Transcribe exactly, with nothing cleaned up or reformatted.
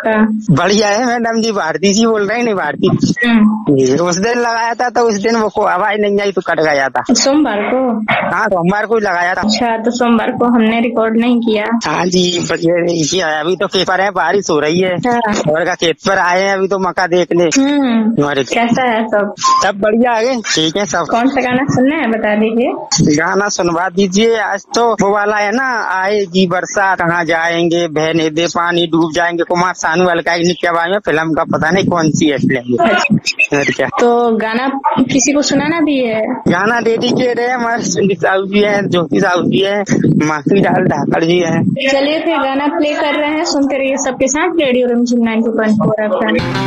आपका? बढ़िया है मैडम जी। भारती जी बोल रहे हैं? नहीं भारती उस दिन लगाया था तो उस दिन वो को आवाज नहीं आई तो कट गया था। सोमवार को? हाँ सोमवार को लगाया था। अच्छा, तो सोमवार को हमने रिकॉर्ड नहीं किया। हाँ जी बढ़िया है। अभी तो खेत पर है, बारिश हो रही है और का खेत पर आए हैं अभी तो मक्का देखने। कैसा है सब? सब बढ़िया है, ठीक है सब। कौन सा गाना सुनना है बता दीजिए। गाना सुनवा दीजिए। आज तो वो वाला है ना, आएगी बरसात कहाँ जाएंगे, बहने दे पानी डूब जाएंगे। कुमार सानू अलका में फिल्म का पता नहीं कौन सी है फिल्म। क्या तो गाना किसी को सुनाना भी है? गाना डेडिकेट है हमारे सुनील साहू जी है, ज्योति साहू जी है, माफी लाल ढाकर जी है। चलिए फिर गाना प्ले कर रहे हैं, सुनते रहिए सबके साथ रेडियो रिमझिम ninety point four F M.